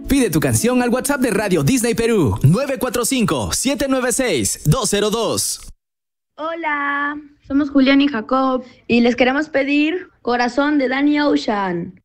Pide tu canción al WhatsApp de Radio Disney Perú, 945-796-202. Hola, somos Julián y Jacob y les queremos pedir Corazón de Danny Ocean.